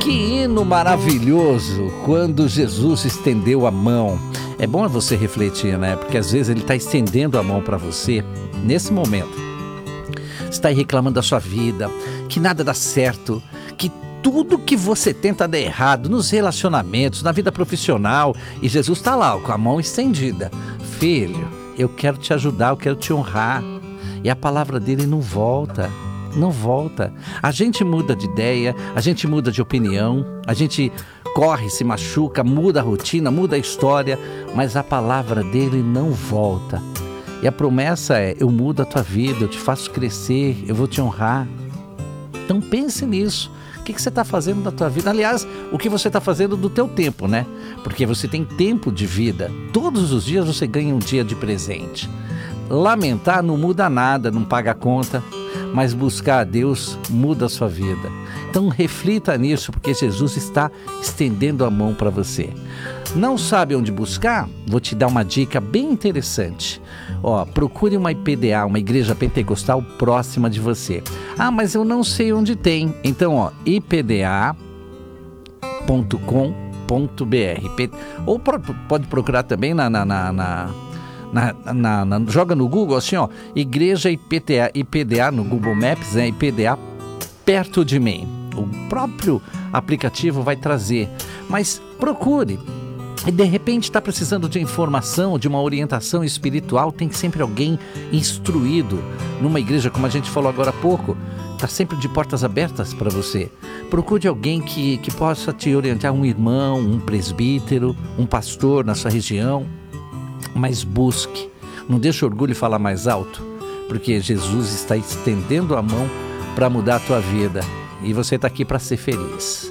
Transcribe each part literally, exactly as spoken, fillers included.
Que hino maravilhoso quando Jesus estendeu a mão. É bom você refletir, né? Porque às vezes ele está estendendo a mão para você nesse momento. Você está aí reclamando da sua vida, que nada dá certo, que tudo que você tenta dar errado nos relacionamentos, na vida profissional, e Jesus está lá com a mão estendida. Filho, eu quero te ajudar, eu quero te honrar. E a palavra dele não volta. Não volta. A gente muda de ideia, a gente muda de opinião, a gente corre, se machuca, muda a rotina, muda a história, mas a palavra dele não volta. E a promessa é: eu mudo a tua vida, eu te faço crescer, eu vou te honrar. Então pense nisso. O que, que você está fazendo da tua vida? Aliás, o que você está fazendo do teu tempo, né? Porque você tem tempo de vida. Todos os dias você ganha um dia de presente. Lamentar não muda nada, não paga a conta, mas buscar a Deus muda a sua vida. Então reflita nisso, porque Jesus está estendendo a mão para você. Não sabe onde buscar? Vou te dar uma dica bem interessante. Ó, procure uma I P D A, uma igreja pentecostal próxima de você. Ah, mas eu não sei onde tem. Então, ó, i p d a ponto com ponto b r. Ou pode procurar também na... na, na, na Na, na, na, joga no Google assim, ó, igreja I P D A, I P D A no Google Maps, né, I P D A perto de mim. O próprio aplicativo vai trazer, mas procure. E de repente está precisando de informação, de uma orientação espiritual, tem sempre alguém instruído numa igreja, como a gente falou agora há pouco, está sempre de portas abertas para você. Procure alguém que, que possa te orientar, um irmão, um presbítero, um pastor na sua região. Mas busque, não deixe o orgulho falar mais alto, porque Jesus está estendendo a mão para mudar a tua vida e você está aqui para ser feliz.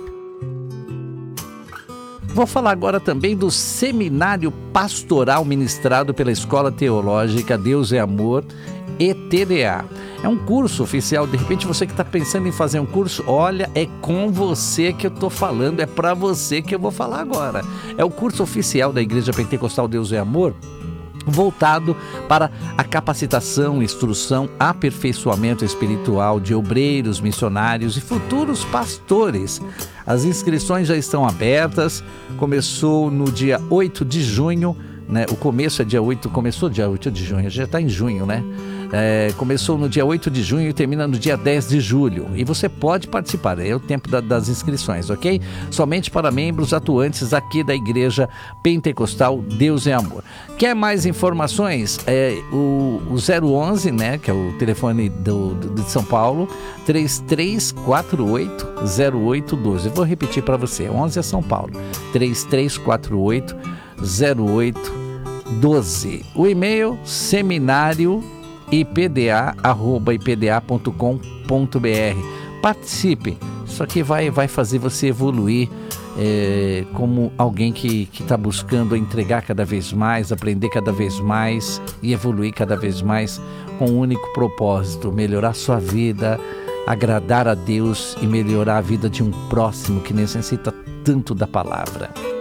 Vou falar agora também do seminário pastoral ministrado pela Escola Teológica Deus é Amor, E T D A. É um curso oficial, de repente você que está pensando em fazer um curso, olha, é com você que eu estou falando, é para você que eu vou falar agora. É o curso oficial da Igreja Pentecostal Deus é Amor, voltado para a capacitação, instrução, aperfeiçoamento espiritual de obreiros, missionários e futuros pastores. As inscrições já estão abertas, começou no dia oito de junho, né? O começo é dia oito, começou dia oito de junho, já está em junho, né? É, começou no dia oito de junho e termina no dia dez de julho. E você pode participar, é o tempo da, das inscrições, ok? Somente para membros atuantes aqui da Igreja Pentecostal Deus é Amor. Quer mais informações? É, o, o zero onze, né, que é o telefone do, do, de São Paulo, três três quatro oito, zero oito um dois. Eu vou repetir para você, onze é São Paulo, três três quatro oito, zero oito um dois. O e-mail, seminário i p d a arroba i p d a ponto com ponto b r. Participe, isso aqui vai, vai fazer você evoluir é, como alguém que está buscando entregar cada vez mais, aprender cada vez mais e evoluir cada vez mais com um único propósito: melhorar sua vida, agradar a Deus e melhorar a vida de um próximo que necessita tanto da palavra.